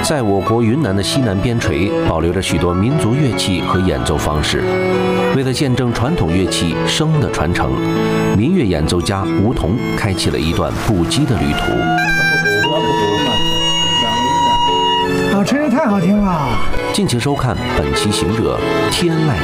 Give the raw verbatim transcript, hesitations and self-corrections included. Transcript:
在我国云南的西南边陲，保留着许多民族乐器和演奏方式。为了见证传统乐器声的传承，民乐演奏家吴彤开启了一段不羁的旅途。 啊，吹得太好听了！ 敬请收看本期《行者天籁